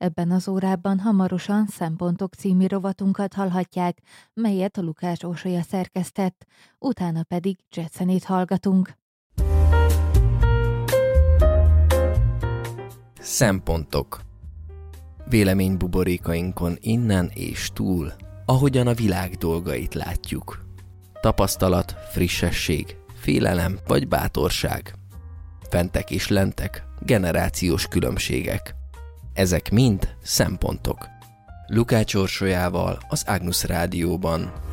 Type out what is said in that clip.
Ebben az órában hamarosan Szempontok című rovatunkat hallhatják, melyet a Lukács Orsolya szerkesztett, utána pedig jazzzenét hallgatunk. Szempontok. Véleménybuborékainkon innen és túl, ahogyan a világ dolgait látjuk. Tapasztalat, frissesség, félelem vagy bátorság. Fentek és lentek, generációs különbségek. Ezek mind szempontok. Lukács Orsolyával az Agnus Rádióban.